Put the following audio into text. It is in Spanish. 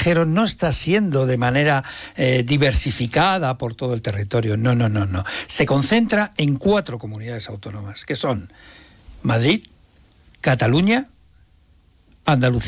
extranjeros no está siendo de manera diversificada por todo el territorio. No. Se concentra en 4 comunidades autónomas, que son Madrid, Cataluña, Andalucía